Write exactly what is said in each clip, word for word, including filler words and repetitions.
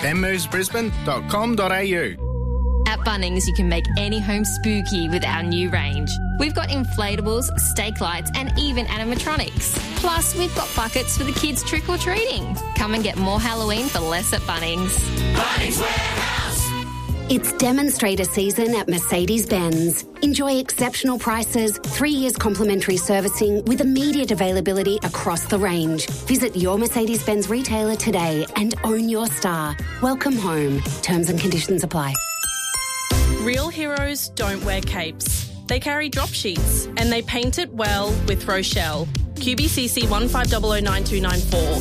ben moves brisbane dot com dot a u. At Bunnings, you can make any home spooky with our new range. We've got inflatables, stake lights, and even animatronics. Plus, we've got buckets for the kids trick-or-treating. Come and get more Halloween for less at Bunnings. Bunnings Warehouse. It's demonstrator season at Mercedes-Benz. Enjoy exceptional prices, three years complimentary servicing with immediate availability across the range. Visit your Mercedes-Benz retailer today and own your star. Welcome home. Terms and conditions apply. Real heroes don't wear capes. They carry drop sheets and they paint it well with Rochelle. Q B C C one five zero zero nine two nine four.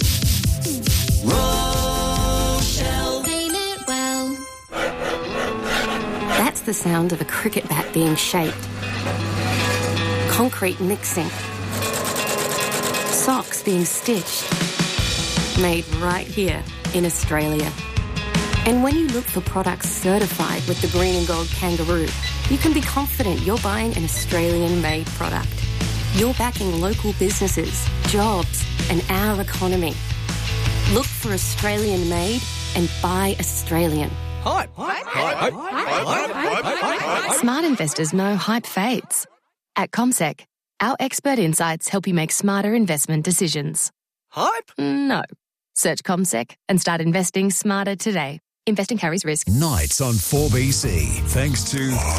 Rochelle. Paint it well. That's the sound of a cricket bat being shaped. Concrete mixing. Socks being stitched. Made right here in Australia. And when you look for products certified with the green and gold kangaroo, you can be confident you're buying an Australian-made product. You're backing local businesses, jobs, and our economy. Look for Australian-made and buy Australian. Hype. Hype. Hype. Hype. Hype. Smart investors know hype fades. At CommSec, our expert insights help you make smarter investment decisions. Hype? No. Search CommSec and start investing smarter today. Investing carries risk. Nights on four B C, thanks to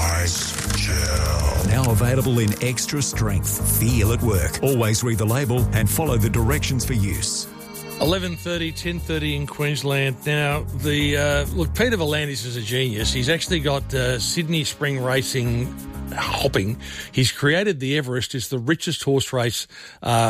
Ice Gel. Now available in extra strength. Feel at work. Always read the label and follow the directions for use. eleven thirty, ten thirty in Queensland. Now, the uh, look, Peter V'landys is a genius. He's actually got uh, Sydney Spring Racing hopping. He's created the Everest. It's the richest horse race uh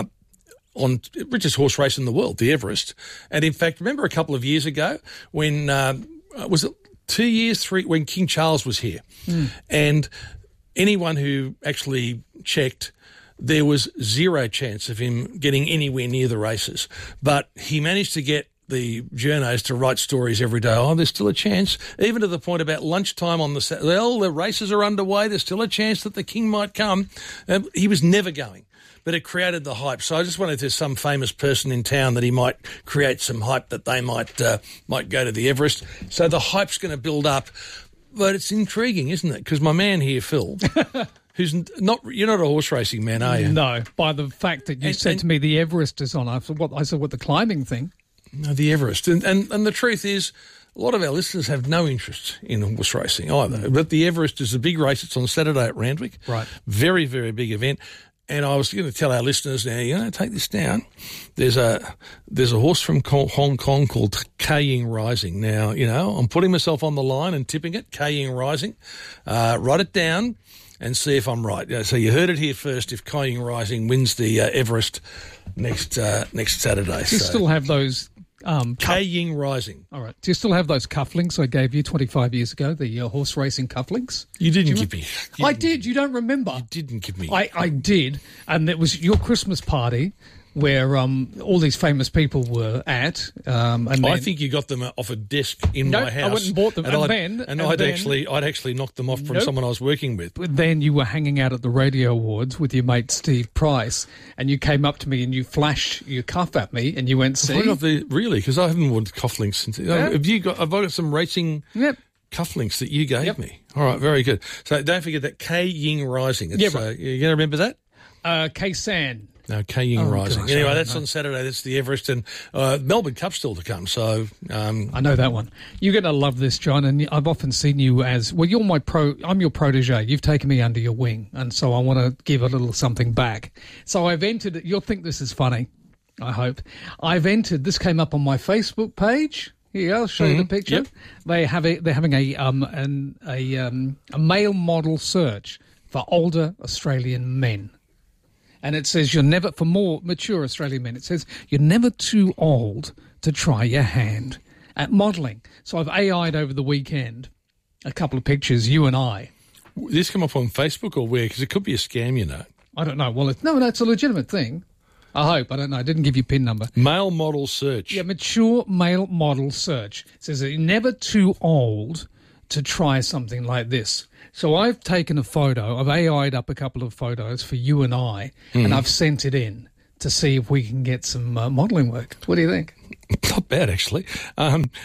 on richest horse race in the world, the Everest. And in fact, remember a couple of years ago when, uh, was it two years, three, when King Charles was here? Mm. And anyone who actually checked, there was zero chance of him getting anywhere near the races. But he managed to get the journos to write stories every day. Oh, there's still a chance, even to the point about lunchtime on the, well, the races are underway. There's still a chance that the King might come. Uh, he was never going. But it created the hype. So I just wondered if there's some famous person in town that he might create some hype that they might uh, might go to the Everest. So the hype's going to build up. But it's intriguing, isn't it? Because my man here, Phil, who's not, you're not a horse racing man, are you? No, by the fact that you and, said and, to me the Everest is on. I said, what, I said, what, the climbing thing? No, the Everest. And, and, and the truth is, a lot of our listeners have no interest in horse racing either. But the Everest is a big race. It's on Saturday at Randwick. Right. Very, very big event. And I was going to tell our listeners now, you know, take this down. There's a there's a horse from Hong Kong called Kai Ying Rising. Now, you know, I'm putting myself on the line and tipping it, Kai Ying Rising. Uh, write it down and see if I'm right. So you heard it here first. If Kai Ying Rising wins the uh, Everest next uh, next Saturday, do you so. still have those? Um, Kai Ying Rising. All right. Do you still have those cufflinks I gave you twenty-five years ago, the uh, horse racing cufflinks? You didn't give me. I did. You don't remember. You didn't give me. I, I did. And it was your Christmas party where um, all these famous people were at. Um, and I then, think you got them off a desk in no, my house. I went and bought them. And, And I'd, then- and, and I'd then- actually, I'd actually knocked them off from Nope. someone I was working with. But then you were hanging out at the Radio Awards with your mate Steve Price, and you came up to me and you flashed your cuff at me, and you went, "See, Have I got the, really? Because I haven't worn cufflinks since. Yeah. Have you got? Have I got some racing Yep. cufflinks that you gave Yep. me? All right, very good. So don't forget that Kai Ying Rising. It's, Yeah, right. uh, you're going to remember that? uh, Kaysan." No, Kai Ying Oh, Rising. gosh, Anyway, I don't that's know. on Saturday. That's the Everest, and uh, Melbourne Cup's still to come. So um, I know that one. You're going to love this, John, and I've often seen you as, well, you're my pro, I'm your protege. You've taken me under your wing, and so I want to give a little something back. So I've entered, you'll think this is funny, I hope. I've entered, this came up on my Facebook page. Here, I'll show Mm-hmm. you the picture. Yep. They have a, they're having a, um, an, a, um, a male model search for older Australian men. And it says you're never, for more mature Australian men, it says you're never too old to try your hand at modelling. So I've A I'd over the weekend a couple of pictures, you and I. Did this come up on Facebook or where? Because it could be a scam, you know. I don't know. Well, it's, no, no, it's a legitimate thing. I hope. I don't know. I didn't give you PIN number. Male model search. Yeah, mature male model search. It says that you're never too old to try something like this. So I've taken a photo, I've A I'd up a couple of photos for you and I, mm. and I've sent it in to see if we can get some uh, modelling work. What do you think? Not bad, actually. Um,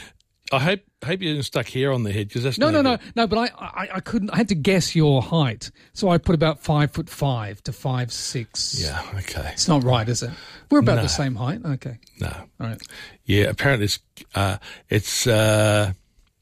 I hope hope you didn't stuck hair on the head because that's No, no, no, no, no. But I, I, I couldn't. I had to guess your height, so I put about five foot five to five six. Yeah, okay. It's not right, is it? We're about No. the same height. Okay. No. All right. Yeah, apparently it's uh, it's uh,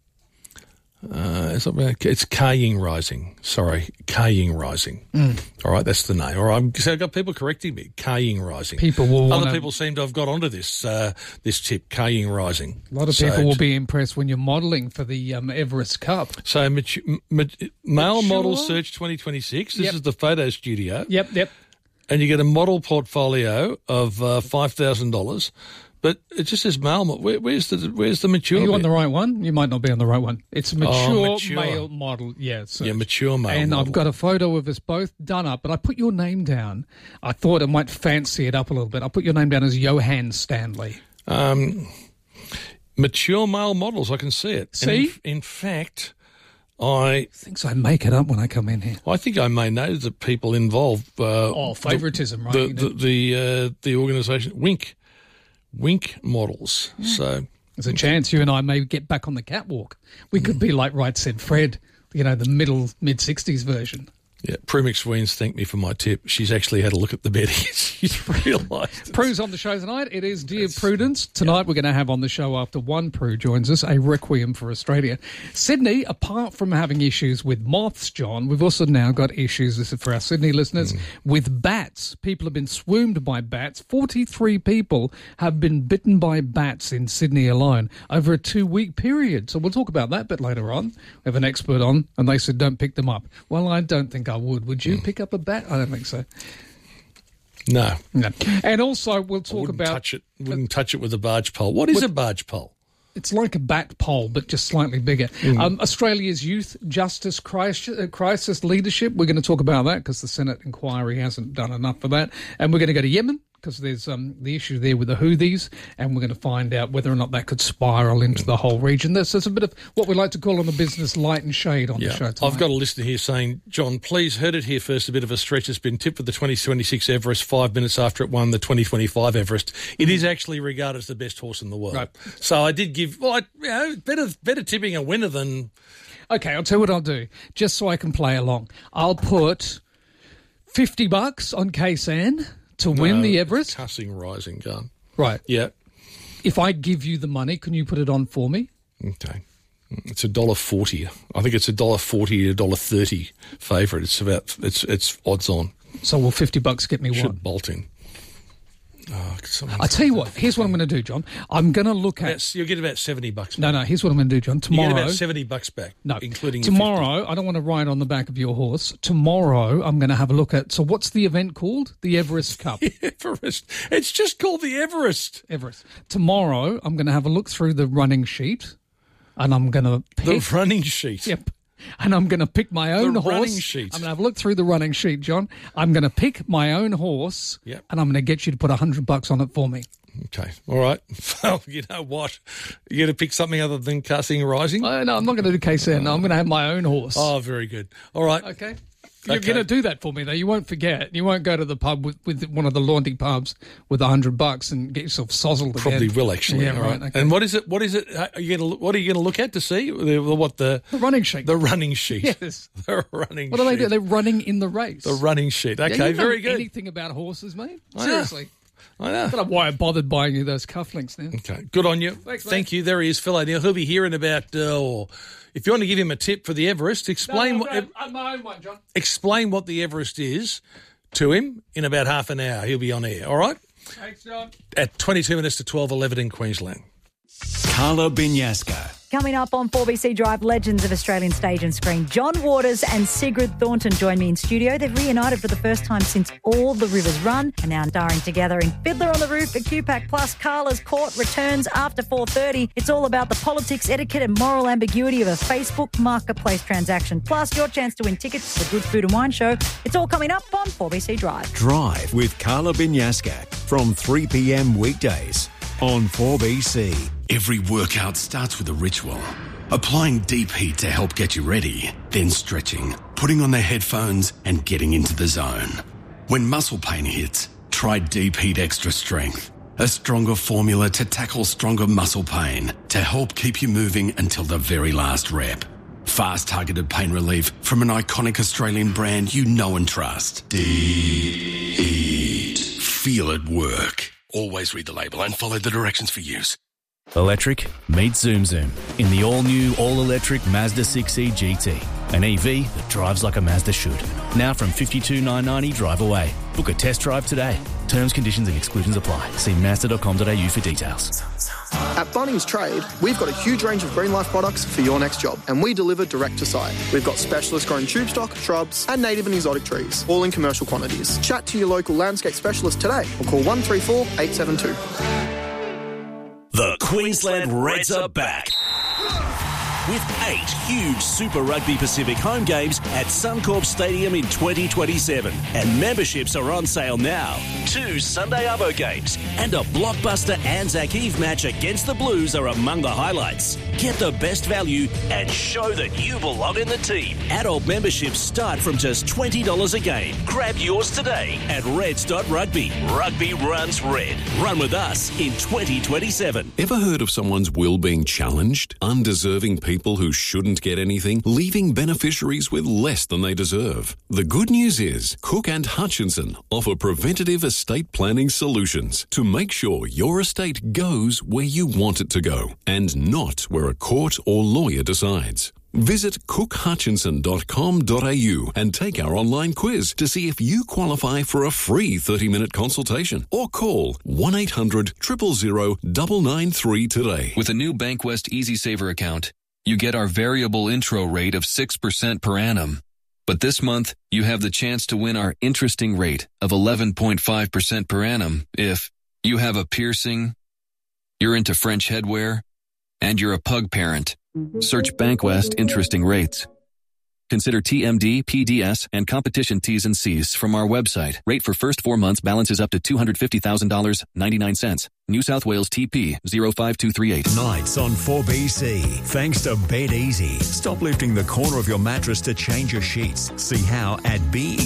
uh, it's, not, it's Ka-Ying Rising. Sorry, Ka-Ying Rising. Mm. All right, that's the name. All right, so I've got people correcting me. Ka-Ying Rising. People will Other wanna- people seem to have got onto this uh, this tip, Ka-Ying Rising. A lot of So people will it's- be impressed when you're modelling for the um, Everest Cup. So matu- m- mat- male Mature? model search twenty twenty-six. This Yep. is the photo studio. Yep, yep. And you get a model portfolio of uh, five thousand dollars. But it just says male. mo- Where, where's the where's the mature? Are you on bit? the right one? You might not be on the right one. It's a mature, Oh, mature. male model. Yeah, search. Yeah, mature male And model. I've got a photo of us both done up, but I put your name down. I thought I might fancy it up a little bit. I put your name down as Johan Stanley. Um, mature male models. I can see it. And See? in, in fact, I Thinks I make it up when I come in here. I think I may know the people involved. Uh, Oh, favouritism, right? The You the know. the, uh, the organisation Wink, Wink Models. So There's a chance you and I may get back on the catwalk. We could be like Right Said Fred, you know, the middle, mid-sixties version. yeah, Prue McSween's thanked me for my tip. She's actually had a look at the bedding. She's realised. Prue's on the show tonight. It is Dear Prudence. Tonight we're going to have on the show after one Prue joins us, a Requiem for Australia. Sydney, apart from having issues with moths, John, we've also now got issues, this is for our Sydney listeners, Mm. with bats. People have been swooned by bats. forty-three people have been bitten by bats in Sydney alone over a two-week period. So we'll talk about that a bit later on. We have an expert on, and they said don't pick them up. Well, I don't think I would. Would you pick up a bat? I don't think so. No. No. And also we'll I talk wouldn't about... touch it. Wouldn't touch it with a barge pole. What is What- a barge pole? It's like a bat pole, but just slightly bigger. Mm. Um, Australia's youth justice crisis, uh, crisis leadership. We're going to talk about that because the Senate inquiry hasn't done enough for that. And we're going to go to Yemen because there's um, the issue there with the Houthis, and we're going to find out whether or not that could spiral into the whole region. There's, there's a bit of what we like to call on the business light and shade on Yeah. the show tonight. I've got a listener here saying, John, please, heard it here first, a bit of a stretch. It's been tipped for the twenty twenty-six Everest five minutes after it won the twenty twenty-five Everest. It is actually regarded as the best horse in the world. Right. So I did give, well, I, you know, better, better tipping a winner than... Okay, I'll tell you what I'll do, just so I can play along. I'll put fifty bucks on K-San to win No, the Everest. Cussing Rising gun. Right. Yeah. If I give you the money, can you put it on for me? Okay. It's a dollar forty. I think it's a dollar forty, a dollar thirty favourite. It's about, it's it's odds on. So will fifty bucks get me what? Should bolt in. Oh, someone- I tell you what, here's what I'm going to do, John. I'm going to look at... About- you'll get about seventy bucks back. No, no, here's what I'm going to do, John. You Tomorrow... get about seventy bucks back. No, including your tomorrow, I don't want to ride on the back of your horse. Tomorrow, I'm going to have a look at... So what's the event called? The Everest Cup. Everest. It's just called the Everest. Everest. Tomorrow, I'm going to have a look through the running sheet, and I'm going to pick... The running sheet. Yep. And I'm going to pick my own The horse. running sheet. I'm going to have a look through the running sheet, John. I'm going to pick my own horse, Yep. and I'm going to get you to put a hundred bucks on it for me. Okay. All right. Well, you know what? You're going to pick something other than Cussing Rising? Uh, no, I'm not going to do K C N. No, I'm going to have my own horse. Oh, very good. All right. Okay. You're Okay. going to do that for me, though. You won't forget. You won't go to the pub with, with one of the Laundy pubs with a hundred bucks and get yourself sozzled again. Probably will, actually. Yeah, All right. right. Okay. And what is it? What is it? Are you going to, what are you going to look at to see? The, what the... The running sheet. The running sheet. Yes. The running What do they sheet. do? They're running in the race. The running sheet. Yeah, Okay, you know very good. Anything about horses, mate? I know. Seriously. I know. I don't know why I bothered buying you those cufflinks now. Okay, good on you. Thanks, mate. Thank you. There he is, Phil O'Neill. He'll be here in about, uh, or if you want to give him a tip for the Everest, explain no, what no, I'm my own one, John. explain what the Everest is to him in about half an hour. He'll be on air. All right, Thanks, John. at twenty-two minutes to twelve eleven in Queensland. Carla Binyaska. Coming up on four B C Drive, legends of Australian stage and screen. John Waters and Sigrid Thornton join me in studio. They've reunited for the first time since All the Rivers Run and now starring together in Fiddler on the Roof at Q PAC Plus. Carla's Court returns after four thirty. It's all about the politics, etiquette and moral ambiguity of a Facebook marketplace transaction. Plus, your chance to win tickets to the Good Food and Wine Show. It's all coming up on four B C Drive. Drive with Carla Binyaska from three p.m. weekdays on four B C. Every workout starts with a ritual. Applying deep heat to help get you ready, then stretching, putting on the headphones and getting into the zone. When muscle pain hits, try Deep Heat Extra Strength. A stronger formula to tackle stronger muscle pain to help keep you moving until the very last rep. Fast targeted pain relief from an iconic Australian brand you know and trust. Deep. Feel it work. Always read the label and follow the directions for use. Electric meets Zoom Zoom in the all-new, all-electric Mazda six E G T. An E V that drives like a Mazda should. Now from fifty-two thousand nine hundred ninety dollars drive away. Book a test drive today. Terms, conditions and exclusions apply. See mazda dot com dot a u for details. At Bunnings Trade, we've got a huge range of Green Life products for your next job, and we deliver direct to site. We've got specialist grown tube stock, shrubs, and native and exotic trees, all in commercial quantities. Chat to your local landscape specialist today or call one three four, eight seven two. The Queensland Reds are back with eight huge Super Rugby Pacific home games at Suncorp Stadium in twenty twenty-seven. And memberships are on sale now. Two Sunday Arvo games and a blockbuster Anzac Eve match against the Blues are among the highlights. Get the best value and show that you belong in the team. Adult memberships start from just twenty dollars a game. Grab yours today at reds dot rugby. Rugby runs red. Run with us in twenty twenty-seven. Ever heard of someone's will being challenged? Undeserving people who shouldn't get anything, leaving beneficiaries with less than they deserve. The good news is Cook and Hutchinson offer preventative estate planning solutions to make sure your estate goes where you want it to go and not where a court or lawyer decides. Visit cook hutchinson dot com dot a u and take our online quiz to see if you qualify for a free thirty-minute consultation, or call one eight hundred, zero zero zero, nine nine three today. With a new Bankwest Easy Saver account, you get our variable intro rate of six percent per annum. But this month, you have the chance to win our interesting rate of eleven point five percent per annum if you have a piercing, you're into French headwear, and you're a pug parent. Search Bankwest Interesting Rates. Consider T M D, P D S, and competition T's and C's from our website. Rate for first four months balances up to two hundred fifty thousand dollars and ninety-nine cents. New South Wales T P zero five two three eight. Nights on four B C. Thanks to Bed Easy. Stop lifting the corner of your mattress to change your sheets. See how at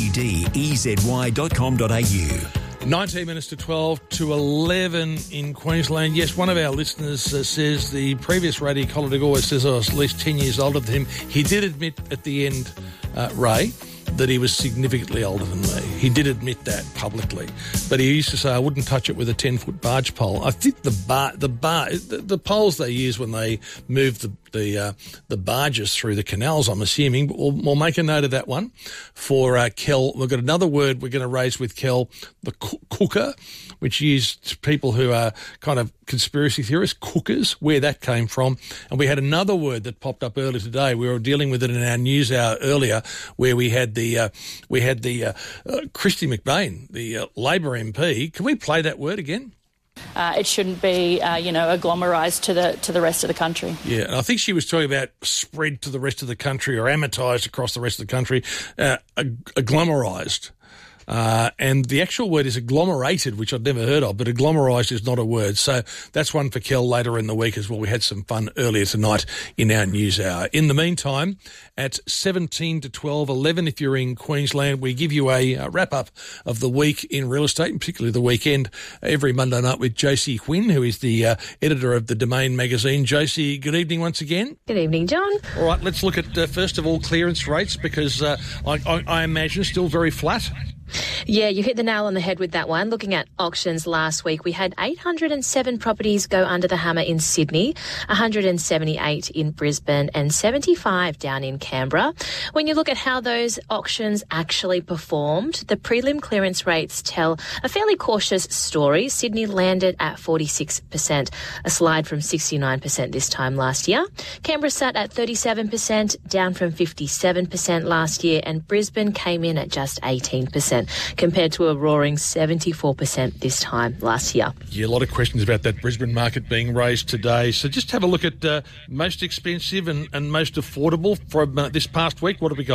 bed-easy dot com dot a u. nineteen minutes to twelve to eleven in Queensland. Yes, one of our listeners uh, says the previous radio colleague always says I was at least ten years older than him. He did admit at the end, uh, Ray, that he was significantly older than me. He did admit that publicly. But he used to say, I wouldn't touch it with a ten-foot barge pole. I think the bar, the bar, the, the poles they use when they move the the uh, the barges through the canals, I'm assuming. But we'll, we'll make a note of that one for uh, Kel. We've got another word we're going to raise with Kel, the co- cooker, which used people who are kind of conspiracy theorists, cookers, where that came from. And we had another word that popped up earlier today. We were dealing with it in our news hour earlier, where we had the uh, we had the uh, uh, Christy McBain, the uh, Labor M P. Can we play that word again? Uh, it shouldn't be, uh, you know, agglomerised to the to the rest of the country. Yeah, and I think she was talking about spread to the rest of the country or amortised across the rest of the country, uh, ag- agglomerised. Uh, and the actual word is agglomerated, which I'd never heard of, but agglomerised is not a word. So that's one for Kel later in the week as well. We had some fun earlier tonight in our news hour. In the meantime, at seventeen to twelve, eleven if you're in Queensland, we give you a, a wrap-up of the week in real estate, and particularly the weekend, every Monday night with Josie Quinn, who is the uh, editor of the Domain magazine. Josie, good evening once again. Good evening, John. All right, let's look at, uh, first of all, clearance rates, because uh, I, I, I imagine still very flat. Yeah, you hit the nail on the head with that one. Looking at auctions last week, we had eight hundred seven properties go under the hammer in Sydney, one hundred seventy-eight in Brisbane and seventy-five down in Canberra. When you look at how those auctions actually performed, the prelim clearance rates tell a fairly cautious story. Sydney landed at forty-six percent, a slide from sixty-nine percent this time last year. Canberra sat at thirty-seven percent, down from fifty-seven percent last year, and Brisbane came in at just eighteen percent. Compared to a roaring seventy-four percent this time last year. Yeah, a lot of questions about that Brisbane market being raised today. So just have a look at uh, most expensive and, and most affordable from uh, this past week. What have we got?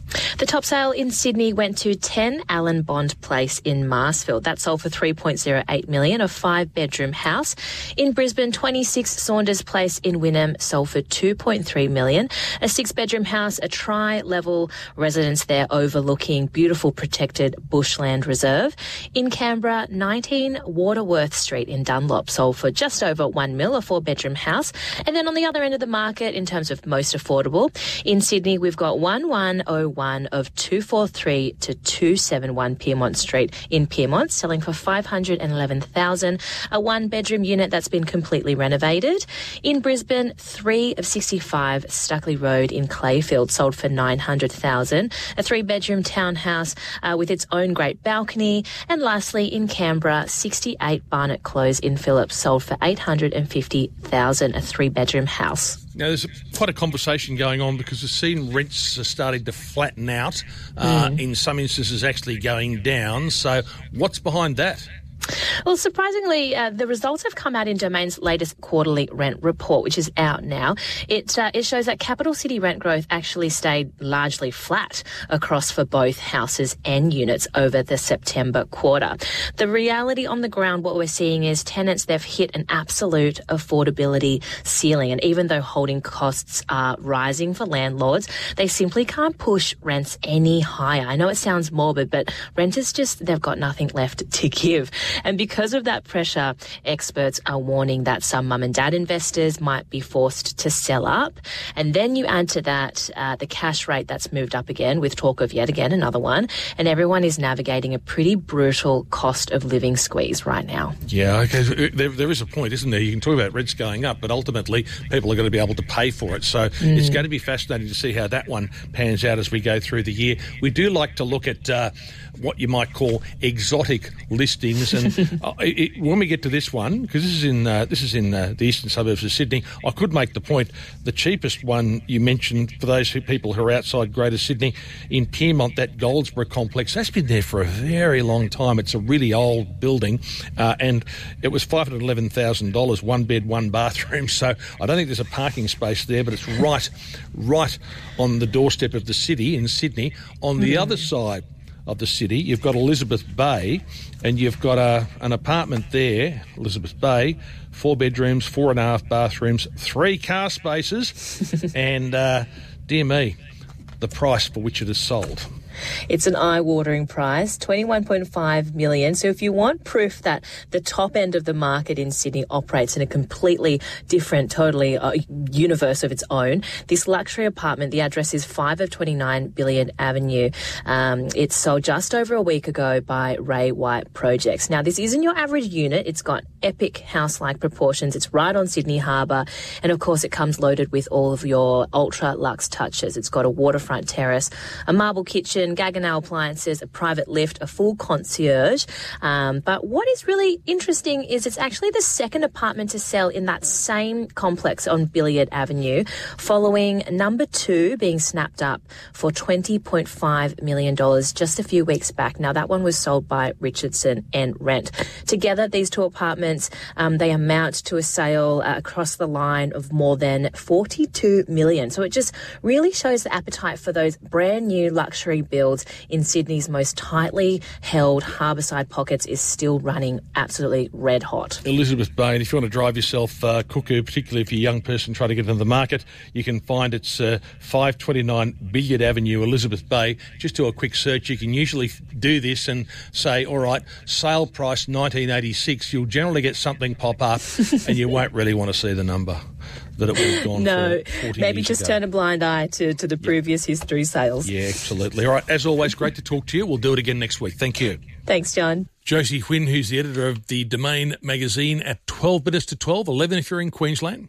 The top sale in Sydney went to ten Allen Bond Place in Marsfield. That sold for three point oh eight million dollars, a five-bedroom house. In Brisbane, twenty-six Saunders Place in Wynnum sold for two point three million dollars. A six-bedroom house, a tri-level residence there overlooking beautiful protected bushland reserve. In Canberra, nineteen Waterworth Street in Dunlop sold for just over one mil, a four-bedroom house. And then on the other end of the market, in terms of most affordable, in Sydney, we've got one one oh one of two forty-three to two seventy-one Piermont Street in Piermont, selling for five hundred eleven thousand dollars, a one-bedroom unit that's been completely renovated. In Brisbane, three of sixty-five Stuckley Road in Clayfield sold for nine hundred thousand dollars, a three-bedroom townhouse uh, with its own great balcony. And lastly, in Canberra, sixty-eight Barnett Close in Phillips sold for eight hundred fifty thousand dollars, a three-bedroom house. Now, there's quite a conversation going on because we've seen rents are starting to flatten out, uh, Mm. in some instances actually going down. So what's behind that? Well, surprisingly, uh, the results have come out in Domain's latest quarterly rent report, which is out now. It uh, it shows that capital city rent growth actually stayed largely flat across for both houses and units over the September quarter. The reality on the ground, what we're seeing is tenants, they've hit an absolute affordability ceiling. And even though holding costs are rising for landlords, they simply can't push rents any higher. I know it sounds morbid, but renters just, they've got nothing left to give. And because of that pressure, experts are warning that some mum and dad investors might be forced to sell up. And then you add to that uh, the cash rate that's moved up again, with talk of yet again another one. And everyone is navigating a pretty brutal cost of living squeeze right now. Yeah, okay. There, there is a point, isn't there? You can talk about rents going up, but ultimately people are going to be able to pay for it. So Mm. it's going to be fascinating to see how that one pans out as we go through the year. We do like to look at uh, what you might call exotic listings, and uh, it, when we get to this one, because this is in uh, this is in uh, the eastern suburbs of Sydney, I could make the point the cheapest one you mentioned for those who, people who are outside Greater Sydney, in Piermont, that Goldsborough complex, that's been there for a very long time. It's a really old building, uh, and it was five hundred eleven thousand dollars, one bed, one bathroom. So I don't think there's a parking space there, but it's right, right on the doorstep of the city in Sydney. On the Mm. other side of the city, you've got Elizabeth Bay, and you've got a, an apartment there, Elizabeth Bay, four bedrooms, four and a half bathrooms, three car spaces, and uh, dear me, the price for which it is sold. It's an eye-watering price, twenty-one point five million dollars. So if you want proof that the top end of the market in Sydney operates in a completely different, totally uh, universe of its own, this luxury apartment, the address is five of twenty-nine Billiard Avenue. Um, it's sold just over a week ago by Ray White Projects. Now, this isn't your average unit. It's got epic house-like proportions. It's right on Sydney Harbour. And, of course, it comes loaded with all of your ultra-luxe touches. It's got a waterfront terrace, a marble kitchen, Gaggenau appliances, a private lift, a full concierge. Um, but what is really interesting is it's actually the second apartment to sell in that same complex on Billiard Avenue, following number two being snapped up for twenty point five million dollars just a few weeks back. Now, that one was sold by Richardson and Rent. Together, these two apartments, um, they amount to a sale uh, across the line of more than forty-two million dollars. So it just really shows the appetite for those brand new luxury builds in Sydney's most tightly held harbourside pockets is still running absolutely red hot. Elizabeth Bay, and if you want to drive yourself uh, cuckoo, particularly if you're a young person trying to get into the market, you can find it's uh, five twenty-nine Billiard Avenue, Elizabeth Bay. Just do a quick search. You can usually do this and say, all right, sale price nineteen eighty-six. You'll generally get something pop up and you won't really want to see the number that it would have gone no, for forty maybe years just ago. turn a blind eye to, to the previous history sales. Yeah, absolutely. All right, as always, great to talk to you. We'll do it again next week. Thank you. Thanks, John. Josie Huynh, who's the editor of the Domain magazine, at twelve minutes to twelve, eleven if you're in Queensland.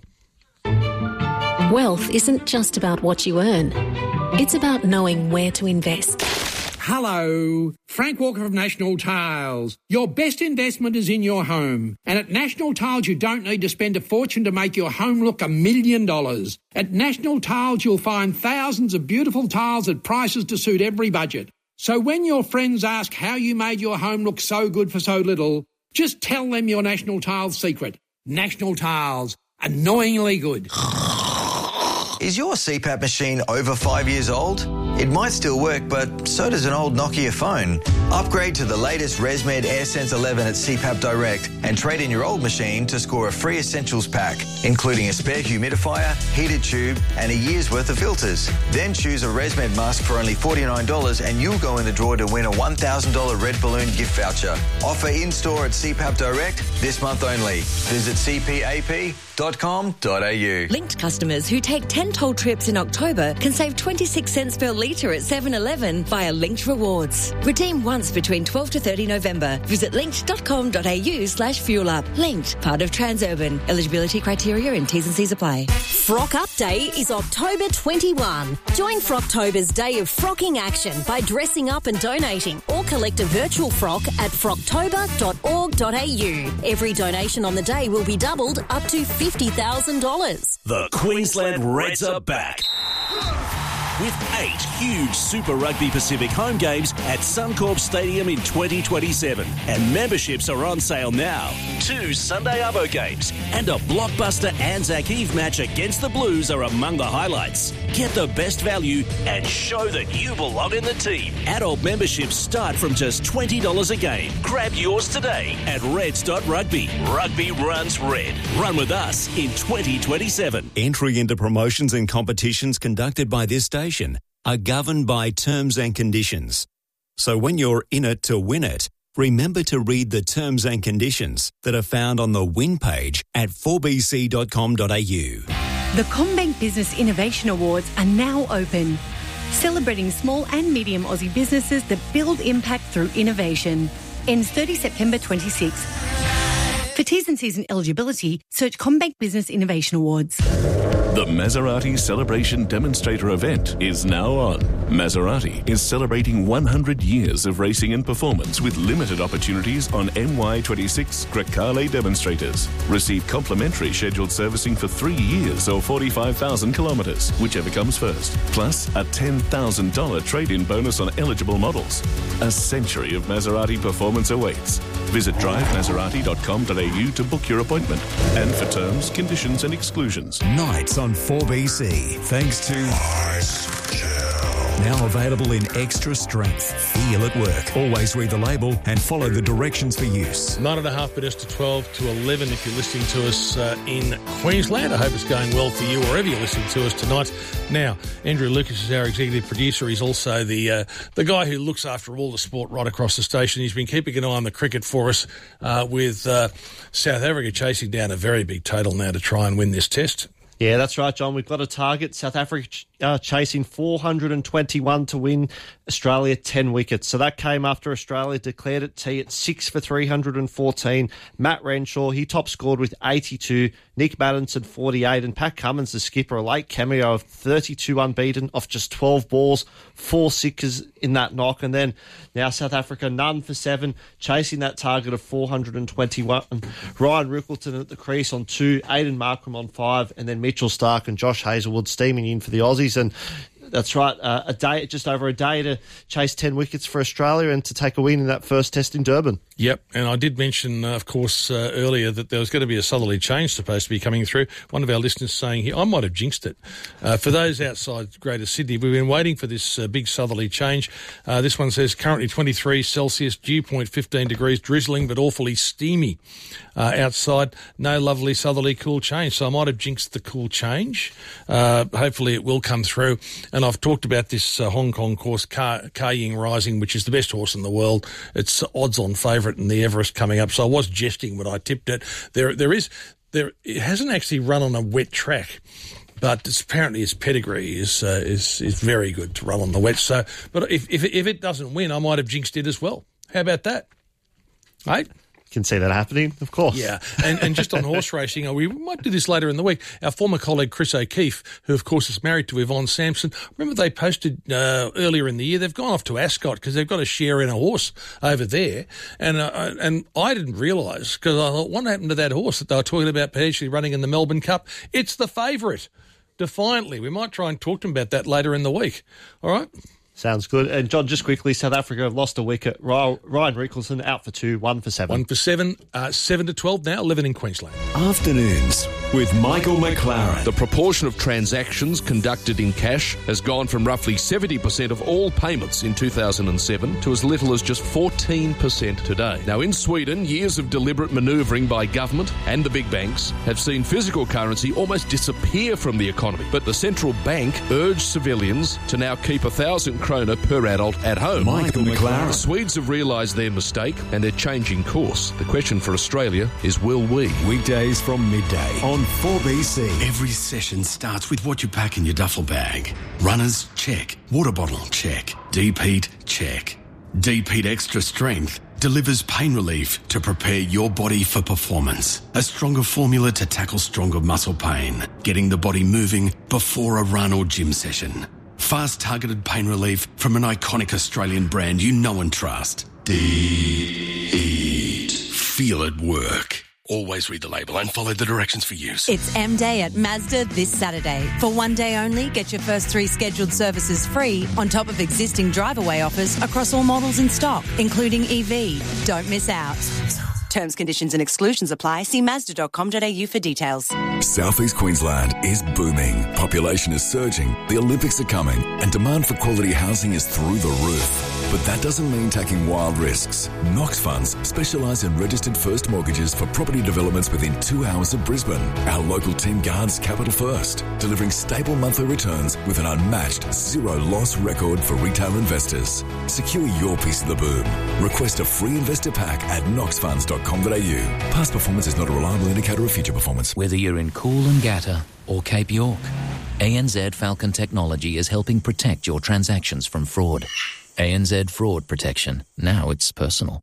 Wealth isn't just about what you earn. It's about knowing where to invest. Hello, Frank Walker of National Tiles. Your best investment is in your home. And at National Tiles, you don't need to spend a fortune to make your home look a million dollars. At National Tiles, you'll find thousands of beautiful tiles at prices to suit every budget. So when your friends ask how you made your home look so good for so little, just tell them your National Tiles secret. National Tiles, annoyingly good. Is your C PAP machine over five years old? It might still work, but so does an old Nokia phone. Upgrade to the latest ResMed AirSense eleven at C PAP Direct and trade in your old machine to score a free essentials pack, including a spare humidifier, heated tube and a year's worth of filters. Then choose a ResMed mask for only forty-nine dollars and you'll go in the draw to win a one thousand dollars Red Balloon gift voucher. Offer in-store at C PAP Direct this month only. Visit c p a p dot com dot a u. Linked customers who take ten toll trips in October can save twenty-six cents per litre at seven eleven via Linked Rewards. Redeem once between twelfth to thirtieth November. Visit linked dot com dot a u slash fuel up. Linked, part of Transurban. Eligibility criteria and T's and C's apply. Frock Up Day is October twenty-first. Join Frocktober's day of frocking action by dressing up and donating, or collect a virtual frock at frocktober dot org dot a u. Every donation on the day will be doubled up to fifty thousand dollars. The Queensland Reds are back. With eight huge Super Rugby Pacific home games at Suncorp Stadium in twenty twenty-seven. And memberships are on sale now. Two Sunday Arvo games and a blockbuster Anzac Eve match against the Blues are among the highlights. Get the best value and show that you belong in the team. Adult memberships start from just twenty dollars a game. Grab yours today at reds dot rugby. Rugby runs red. Run with us in twenty twenty-seven. Entry into promotions and competitions conducted by this station are governed by terms and conditions. So when you're in it to win it, remember to read the terms and conditions that are found on the win page at four b c dot com dot a u. The CommBank Business Innovation Awards are now open, celebrating small and medium Aussie businesses that build impact through innovation. Ends thirtieth September twenty-sixth. For T's and C's and eligibility, search CommBank Business Innovation Awards. The Maserati Celebration Demonstrator event is now on. Maserati is celebrating one hundred years of racing and performance with limited opportunities on M Y twenty-six Grecale demonstrators. Receive complimentary scheduled servicing for three years or forty-five thousand kilometres, whichever comes first. Plus a ten thousand dollars trade-in bonus on eligible models. A century of Maserati performance awaits. Visit drive maserati dot com dot a u to book your appointment. And for terms, conditions and exclusions. Nights on four B C, thanks to Ice Gel. Now available in extra strength. Feel at work. Always read the label and follow the directions for use. Nine and a half minutes to twelve to eleven if you're listening to us uh, in Queensland. I hope it's going well for you wherever you're listening to us tonight. Now, Andrew Lucas is our executive producer. He's also the uh, the guy who looks after all the sport right across the station. He's been keeping an eye on the cricket for us uh, with uh, South Africa chasing down a very big total now to try and win this test. Yeah, that's right, John. We've got a target. South Africa uh, chasing four hundred twenty-one to win. Australia ten wickets. So that came after Australia declared at tea at six for three hundred fourteen. Matt Renshaw, he top scored with eighty-two. Nick Maddinson, forty-eight. And Pat Cummins, the skipper, a late cameo of thirty-two unbeaten off just twelve balls, four sixes in that knock. And then now South Africa, none for seven, chasing that target of four hundred twenty-one. Ryan Rickleton at the crease on two, Aidan Markram on five, and then Mitchell Stark and Josh Hazlewood steaming in for the Aussies. And that's right, uh, a day, just over a day to chase ten wickets for Australia and to take a win in that first test in Durban. Yep, and I did mention, uh, of course, uh, earlier that there was going to be a southerly change supposed to be coming through. One of our listeners saying here, I might have jinxed it. Uh, for those outside Greater Sydney, we've been waiting for this uh, big southerly change. Uh, this one says currently twenty-three Celsius, dew point fifteen degrees, drizzling but awfully steamy uh, outside. No lovely southerly cool change, so I might have jinxed the cool change. Uh, hopefully it will come through. And I've talked about this uh, Hong Kong course, Ka, Ka Ying Rising, which is the best horse in the world. It's odds-on favourite in the Everest coming up. So I was jesting when I tipped it. There, there is, there. It hasn't actually run on a wet track, but it's, apparently its pedigree is uh, is is very good to run on the wet. So, but if if if it doesn't win, I might have jinxed it as well. How about that? Right? Can see that happening, of course. Yeah, and, and just on horse racing, we might do this later in the week. Our former colleague Chris O'Keefe, who of course is married to Yvonne Sampson, remember they posted uh, earlier in the year, they've gone off to Ascot because they've got a share in a horse over there. And uh, and I didn't realise, because I thought, what happened to that horse that they were talking about potentially running in the Melbourne Cup? It's the favourite, Defiantly. We might try and talk to them about that later in the week. All right? Sounds good. And John, just quickly, South Africa have lost a wicket. Ryan Rickelson out for two, one for seven. One for seven, uh, seven to twelve now, eleven in Queensland. Afternoons with Michael McLaren. The proportion of transactions conducted in cash has gone from roughly seventy percent of all payments in two thousand seven to as little as just fourteen percent today. Now, in Sweden, years of deliberate manoeuvring by government and the big banks have seen physical currency almost disappear from the economy. But the central bank urged civilians to now keep a thousand krona per adult at home. Michael McLaren. The Swedes have realised their mistake and they're changing course. The question for Australia is, will we? Weekdays from midday on four B C. Every session starts with what you pack in your duffel bag. Runners, check. Water bottle, check. Deep heat, check. Deep Heat Extra Strength delivers pain relief to prepare your body for performance. A stronger formula to tackle stronger muscle pain, getting the body moving before a run or gym session. Fast targeted pain relief from an iconic Australian brand you know and trust. Deep Heat. Feel it work. Always read the label and follow the directions for use. It's M-Day at Mazda this Saturday. For one day only, get your first three scheduled services free on top of existing drive-away offers across all models in stock, including E V. Don't miss out. Terms, conditions and exclusions apply. See mazda dot com dot a u for details. Southeast Queensland is booming. Population is surging, the Olympics are coming, and demand for quality housing is through the roof. But that doesn't mean taking wild risks. Knox Funds specialise in registered first mortgages for property developments within two hours of Brisbane. Our local team guards capital first, delivering stable monthly returns with an unmatched zero loss record for retail investors. Secure your piece of the boom. Request a free investor pack at knox funds dot com dot a u. Past performance is not a reliable indicator of future performance. Whether you're in Coolangatta or Cape York, A N Z Falcon Technology is helping protect your transactions from fraud. A N Z Fraud Protection. Now it's personal.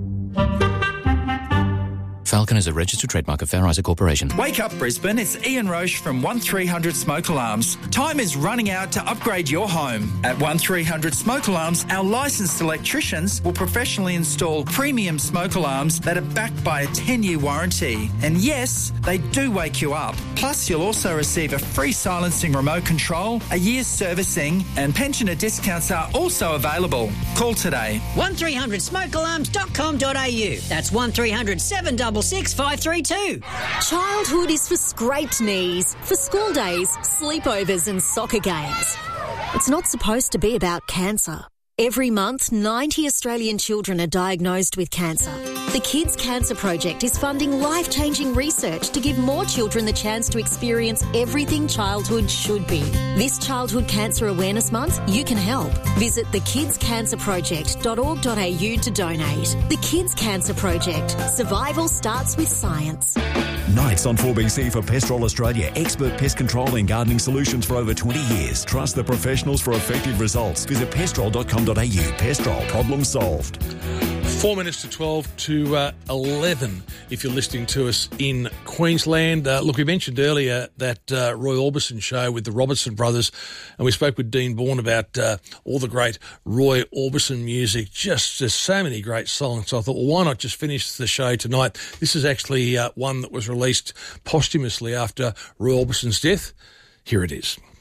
Falcon is a registered trademark of Fair Isaac Corporation. Wake up, Brisbane. It's Ian Roche from one three hundred Smoke Alarms. Time is running out to upgrade your home. At one three hundred Smoke Alarms, our licensed electricians will professionally install premium smoke alarms that are backed by a ten-year warranty. And yes, they do wake you up. Plus, you'll also receive a free silencing remote control, a year's servicing, and pensioner discounts are also available. Call today. one three hundred smoke alarms dot com dot a u. That's one three hundred seven six six five three two. Childhood is for scraped knees, for school days, sleepovers and soccer games. It's not supposed to be about cancer. Every month, ninety Australian children are diagnosed with cancer. The Kids Cancer Project is funding life-changing research to give more children the chance to experience everything childhood should be. This Childhood Cancer Awareness Month, you can help. Visit the kids cancer project dot org dot a u to donate. The Kids Cancer Project. Survival starts with science. Nights on four B C for Pestrol Australia. Expert pest control and gardening solutions for over twenty years. Trust the professionals for effective results. Visit pestrol dot com dot a u. Pestrol, problem solved. Four minutes to twelve to uh, eleven if you're listening to us in Queensland. Uh, look, we mentioned earlier that uh, Roy Orbison show with the Robertson brothers, and we spoke with Dean Bourne about uh, all the great Roy Orbison music. Just, just so many great songs. So I thought, well, why not just finish the show tonight? This is actually uh, one that was released posthumously after Roy Orbison's death. Here it is.